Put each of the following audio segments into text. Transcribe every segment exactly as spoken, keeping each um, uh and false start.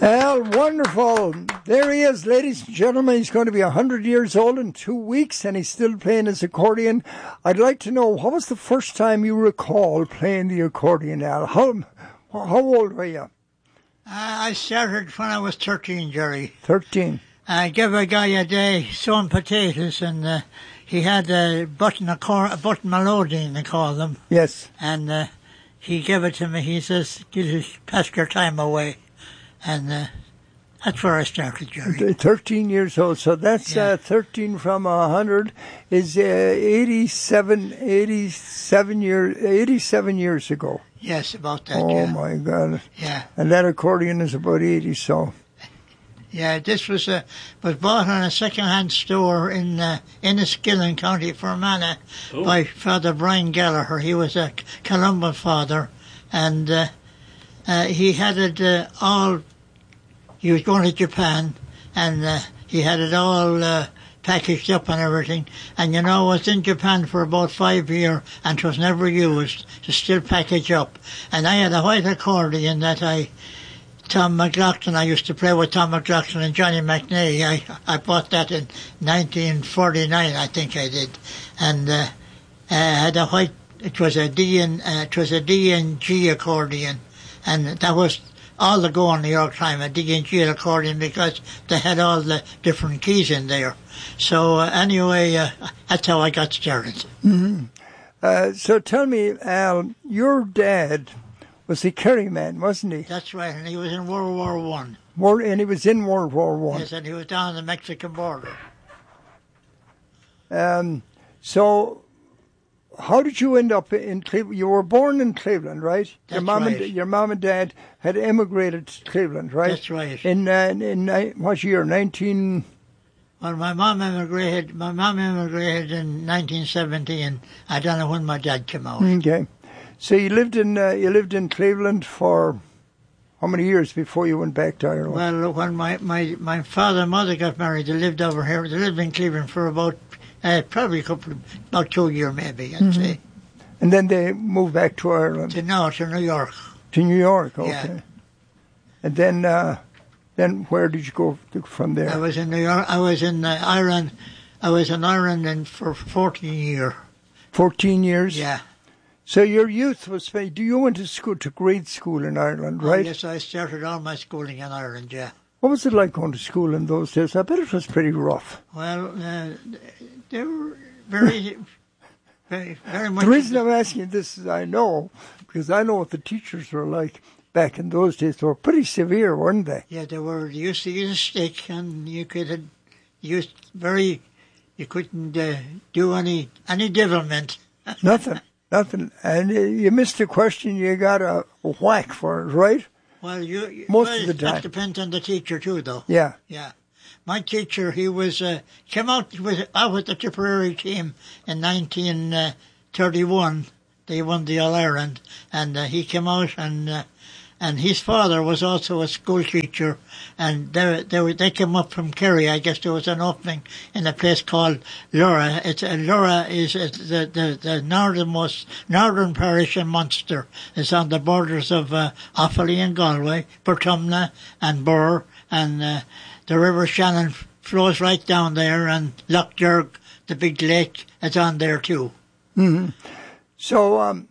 Al, wonderful. There he is, ladies and gentlemen. He's going to be one hundred years old in two weeks, and he's still playing his accordion. I'd like to know, what was the first time you recall playing the accordion, Al? How, how old were you? Uh, I started when I was thirteen, Jerry. thirteen. I gave a guy a day sowing potatoes, and uh, he had a button, a, cor- a button melodeon, they call them. Yes. And uh, he gave it to me. He says, pass your time away. And uh, that's where I started, Jerry. thirteen years old. So that's yeah. uh, thirteen from one hundred is uh, eighty-seven, eighty-seven, year, eighty-seven years ago. Yes, about that, Oh, yeah. my God. Yeah. And that accordion is about eighty, so... Yeah, this was uh, was bought on a second-hand store in uh, Enniskillen, County Fermanagh, oh. by Father Brian Gallagher. He was a Columban father, and uh, uh, he had it uh, all... He was going to Japan, and uh, he had it all uh, packaged up and everything. And, you know, it was in Japan for about five years, and it was never used to still package up. And I had a white accordion that I... Tom McLaughlin, I used to play with Tom McLaughlin and Johnny McNay. I I bought that in nineteen forty-nine, I think I did. And uh, I had a white... It was a D and, uh, it was a D and G accordion. And that was... all the go on New York time, a D and G accordion, because they had all the different keys in there. So uh, anyway, uh, that's how I got started. Mm-hmm. Uh, so tell me, Al, your dad was a Kerry man, wasn't he? That's right, and he was in World War One. War, and he was in World War One. Yes, and he was down on the Mexican border. Um, so... How did you end up in Cleveland? You were born in Cleveland, right? That's your mom right. And, your mom and dad had emigrated to Cleveland, right? That's right. In uh, in uh, what year? Nineteen. Well, my mom emigrated. My mom emigrated in nineteen seventy, and I don't know when my dad came out. Okay, so you lived in uh, you lived in Cleveland for how many years before you went back to Ireland? Well, when my my my father and mother got married, they lived over here. They lived in Cleveland for about. Uh, probably a couple, of, about two years maybe, I'd mm-hmm. say. And then they moved back to Ireland? To, no, to New York. To New York, okay. Yeah. And then, uh, then where did you go to, from there? I was in New York. I was in uh, Ireland. I was in Ireland in, for fourteen years. Fourteen years? Yeah. So your youth was. Do you went to school to grade school in Ireland, right? Oh, yes, I started all my schooling in Ireland. Yeah. What was it like going to school in those days? I bet it was pretty rough. Well, uh, they were very, very, very much... The reason I'm asking this is I know, because I know what the teachers were like back in those days. They were pretty severe, weren't they? Yeah, they were. They used to use a stick, and you could use very... You couldn't uh, do any any devilment. Nothing, nothing. And uh, you missed a question, you got a, a whack for it, right? Well, you, Most well, of the time. That depends on the teacher too, though. Yeah. Yeah. My teacher, he was, uh, came out with, out with the Tipperary team in nineteen thirty-one. They won the All-Ireland. And uh, he came out and, uh, and his father was also a school teacher. And they, they, they came up from Kerry. I guess there was an opening in a place called Lura. It's, uh, Lura is uh, the, the, the northernmost, northern parish in Munster. It's on the borders of, uh, Offaly and Galway, Portumna and Burr, and, uh, the River Shannon flows right down there, and Lough Derg, the big lake, is on there too. Mm-hmm. So, um,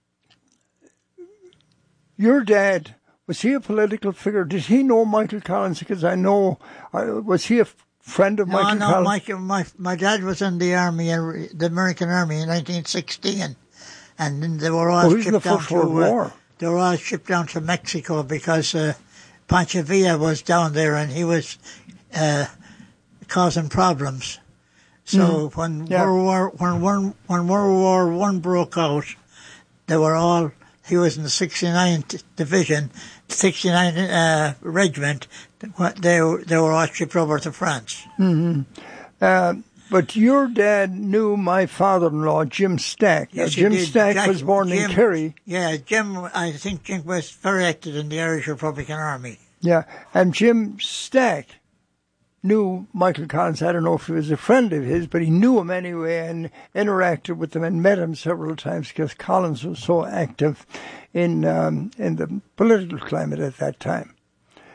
your dad, was he a political figure? Did he know Michael Collins? Because I know, uh, was he a f- friend of no, Michael no, Collins? Michael, my my dad was in the army, uh, the American Army, in nineteen sixteen, and then they were all oh, shipped the down First to World uh, War. They were all shipped down to Mexico because uh, Pancho Villa was down there, and he was uh, causing problems. So mm. when yeah. World War when one when World War One broke out, they were all. He was in the sixty-ninth Division, sixty-ninth uh, Regiment. They they were all shipped over to France. Mm-hmm. Uh, but your dad knew my father-in-law, Jim Stack. Yes, uh, Jim he did. Stack Jack, was born Jim, in Kerry. Yeah, Jim. I think Jim was very active in the Irish Republican Army. Yeah, and Jim Stack knew Michael Collins. I don't know if he was a friend of his, but he knew him anyway and interacted with him and met him several times because Collins was so active in um, in the political climate at that time.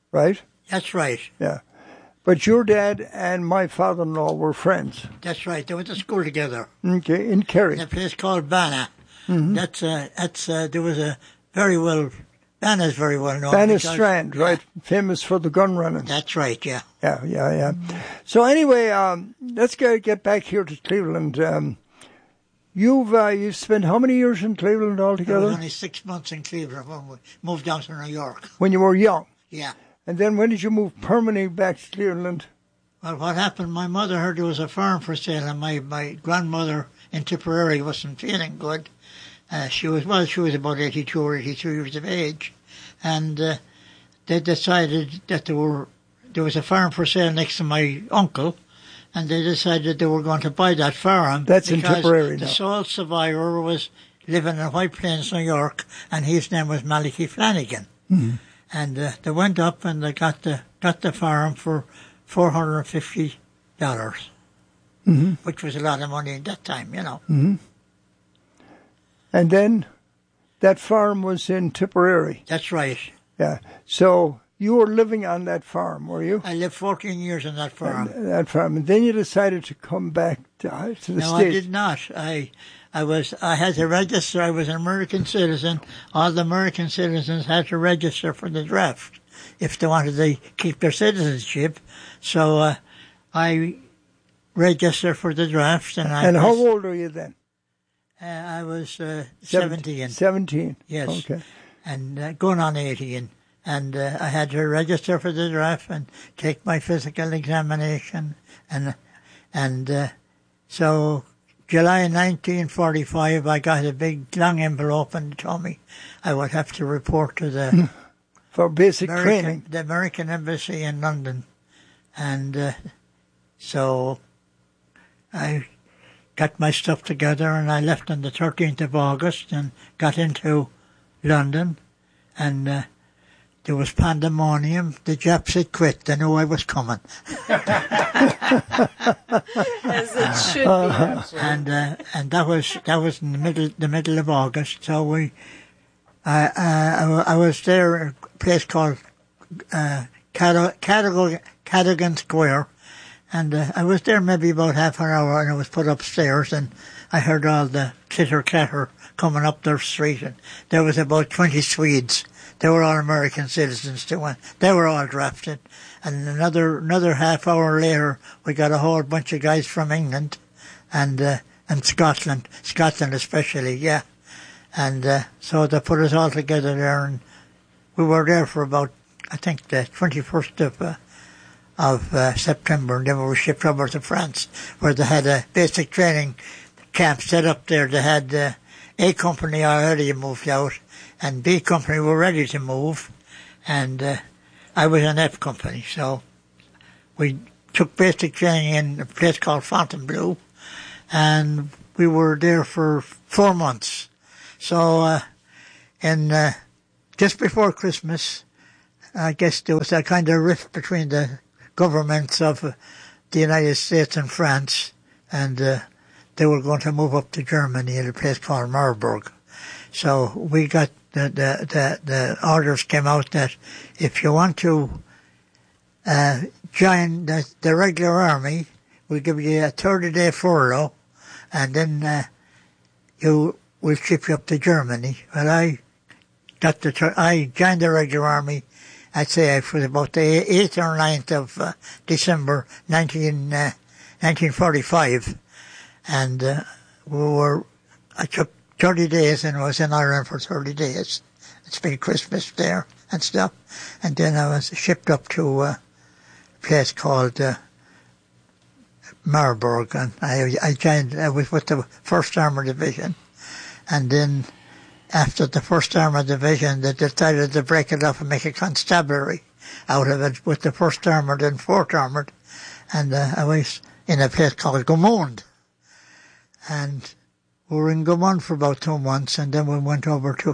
right? That's right. Yeah. But your dad and my father-in-law were friends. That's right. They went to school together. Okay, in Kerry. In a place called Banna. Mm-hmm. That's, uh, that's, uh, there was a very well, Banna's very well known. Banna because, Strand, yeah, right? Famous for the gun running. That's right, yeah. Yeah, yeah, yeah. So anyway, um, let's get, get back here to Cleveland. Um, you've, uh, you've spent how many years in Cleveland I altogether? was only six months in Cleveland when we moved down to New York. When you were young. Yeah. And then when did you move permanently back to Cleveland? Well, what happened, my mother heard there was a farm for sale, and my, my grandmother in Tipperary wasn't feeling good. Uh, she was, well, she was about eighty-two or eighty-three years of age. And uh, they decided that there were there was a farm for sale next to my uncle, and they decided they were going to buy that farm. That's in Tipperary the now. sole survivor was living in White Plains, New York, and his name was Malachy Flanagan. Mm-hmm. And uh, they went up and they got the got the farm for four hundred and fifty dollars, mm-hmm. which was a lot of money at that time, you know. Mm-hmm. And then that farm was in Tipperary. That's right. Yeah. So you were living on that farm, were you? I lived fourteen years on that farm. And, that farm, and then you decided to come back to, uh, to the no, States. I did not. I, I was, I had to register. I was an American citizen. All the American citizens had to register for the draft if they wanted to keep their citizenship. So uh, I registered for the draft, and I. And how was, old were you then? Uh, I was uh, seventeen. Seventeen. Yes. Okay. And uh, going on eighteen. And uh, I had to register for the draft and take my physical examination. And and uh, so July nineteen forty-five, I got a big long envelope and told me I would have to report to the for basic American, training, the American Embassy in London. And uh, so I got my stuff together and I left on the thirteenth of August and got into London. And uh, there was pandemonium. The Japs had quit. They knew I was coming. As it should be. Uh, and uh, and that was that was in the middle the middle of August. So we, I uh, I, I was there at a place called uh, Cadogan, Cadogan Square, and uh, I was there maybe about half an hour, and I was put upstairs, and I heard all the chitter chatter coming up their street, and there was about twenty Swedes. They were all American citizens too, and they were all drafted. And another another half hour later, we got a whole bunch of guys from England and uh, and Scotland, Scotland especially, yeah. And uh, so they put us all together there, and we were there for about, I think, the twenty-first of uh, of uh, September, and then we were shipped over to France, where they had a basic training camp set up there. They had uh, A Company already moved out, and B Company were ready to move, and uh, I was in F Company. So we took basic training in a place called Fontainebleau, and we were there for four months. So uh, in uh, just before Christmas, I guess there was a kind of rift between the governments of uh, the United States and France, and uh, they were going to move up to Germany at a place called Marburg. So we got the, the, the, the orders came out that if you want to uh, join the, the regular army, we'll give you a thirty-day furlough, and then uh, you will ship you up to Germany. Well, I got the I joined the regular army. I'd say it was about the eighth or ninth of uh, December nineteen forty-five, and uh, we were. I took thirty days and I was in Ireland for thirty days. It spent Christmas there and stuff. And then I was shipped up to uh, a place called uh, Marburg, and I, I joined, I was with the first Armour Division. And then after the first Armour Division, they decided to break it up and make a constabulary out of it with the first Armoured and fourth Armoured. And uh, I was in a place called Gaumond. And we were in Gaumond for about two months, and then we went over to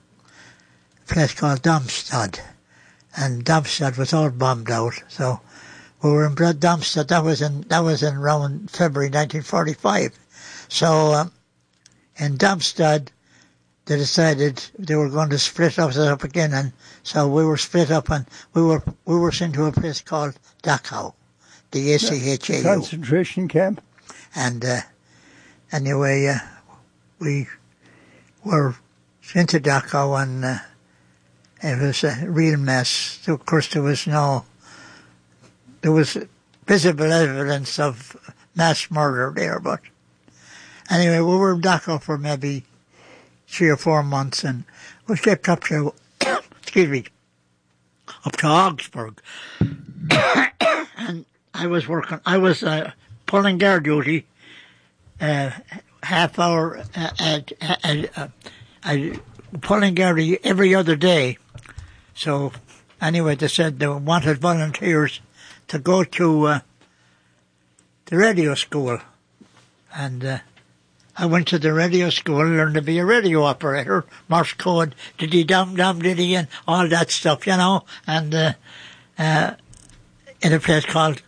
a place called Darmstadt. And Darmstadt was all bombed out, so we were in Darmstadt. That was in that was in around February nineteen forty-five. So um, in Darmstadt, they decided they were going to split us up again, and so we were split up, and we were we were sent to a place called Dachau, D A C H A U. Concentration camp. And uh, anyway, uh, we were sent to Dachau, and uh, it was a real mess. So of course, there was no, there was visible evidence of mass murder there, but anyway, we were in Dachau for maybe three or four months, and we kept up to, excuse me, up to Augsburg. And I was working, I was uh, pulling guard duty, uh, half hour, uh, at, at, uh, uh, pulling guard every other day. So anyway, they said they wanted volunteers to go to uh, the radio school. And uh, I went to the radio school and learned to be a radio operator, Morse code, diddy dum dum diddy, and all that stuff, you know. And uh, uh, in a place called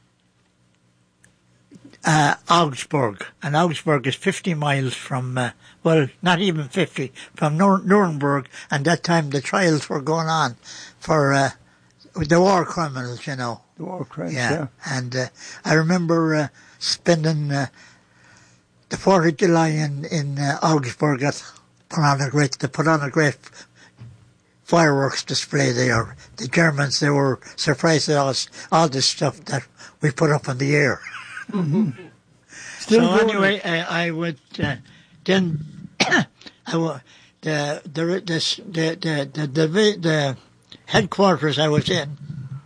uh, Augsburg. And Augsburg is fifty miles from, uh, well, not even fifty, from Nur- Nuremberg. And that time the trials were going on for uh, the war criminals, you know. The war crimes, yeah. yeah. And uh, I remember uh, spending uh, the fourth of July in, in uh, Augsburg at put on a great, they put on a great fireworks display there. The Germans, they were surprised at us, all this stuff that we put up in the air. Mm-hmm. So anyway, I, I would, uh, then, I w- the, the, the, the, the, the, the, the headquarters I was in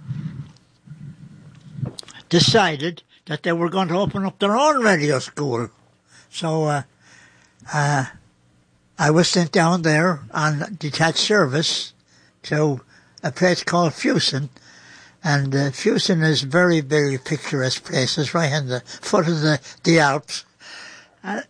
decided that they were going to open up their own radio school. So uh, uh, I was sent down there on detached service to a place called Fusen. And uh, Fusen is a very, very picturesque place. It's right in the foot of the, the Alps. Uh,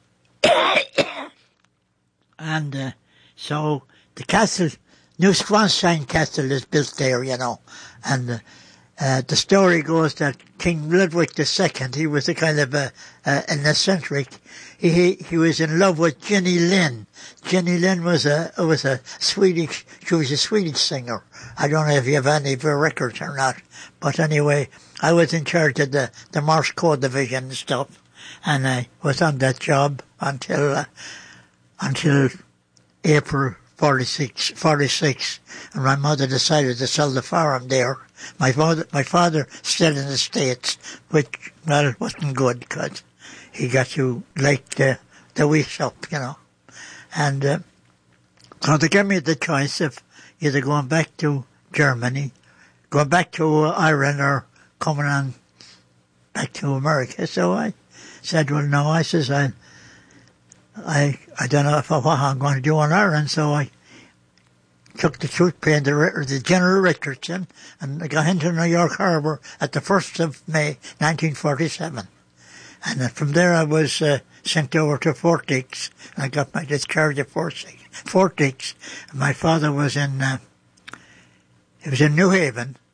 and uh, so the castle, Neuschwanstein Castle is built there, you know. And uh, Uh, the story goes that King Ludwig the Second, he was a kind of a, uh, an eccentric. He, he he was in love with Jenny Lind. Jenny Lind was a was a Swedish. She was a Swedish singer. I don't know if you have any of her records or not, but anyway, I was in charge of the the Morse code division and stuff, and I was on that job until uh, until April forty-six, forty-six, and my mother decided to sell the farm there. My father, my father stayed in the States, which, well, wasn't good because he got to like the, the weeks up, you know. And uh, so they gave me the choice of either going back to Germany, going back to uh, Ireland, or coming on back to America. So I said, well, no, I says, I, I, I don't know if, what I'm going to do in Ireland, so I took the troop plane, the, the General Richardson, and I got into New York Harbor at the first of May, nineteen forty-seven. And from there I was uh, sent over to Fort Dix, and I got my discharge at Fort, Fort Dix. And my father was in, uh, he was in New Haven,